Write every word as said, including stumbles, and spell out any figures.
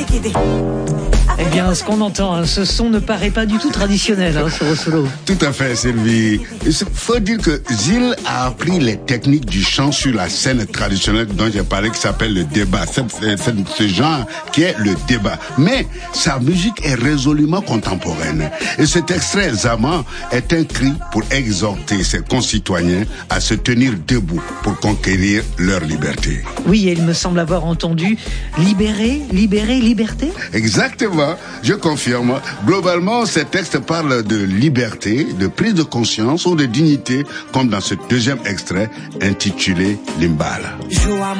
Eh bien, ce qu'on entend, hein, ce son ne paraît pas du tout traditionnel, hein, sur Osolo. Tout à fait, Sylvie. Il faut dire que Gilles a appris les techniques du chant sur la scène traditionnelle dont j'ai parlé, qui s'appelle le débat. C'est, c'est, c'est ce genre qui est le débat. Mais sa musique est résolument contemporaine. Et cet extrait, Zaman, est un cri pour exhorter ses concitoyens à se tenir debout pour conquérir leur liberté. Oui, et il me semble avoir entendu libérer, libérer, liberté. Exactement. Je confirme. Globalement, ces textes parlent de liberté, de prise de conscience ou de dignité, comme dans ce deuxième extrait intitulé Limbala.